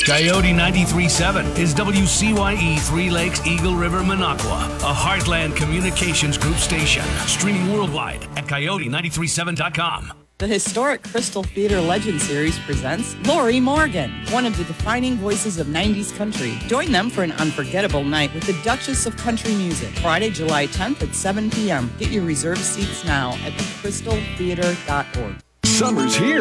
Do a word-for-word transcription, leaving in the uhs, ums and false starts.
Coyote ninety-three point seven is W C Y E Three Lakes Eagle River Minocqua, a Heartland Communications Group station, streaming worldwide at coyote nine three seven dot com. The historic Crystal Theater Legend Series presents Lori Morgan, one of the defining voices of nineties country. Join them for an unforgettable night with the Duchess of Country Music, Friday, July tenth at seven p.m. Get your reserved seats now at the crystal theater dot org. Summer's here.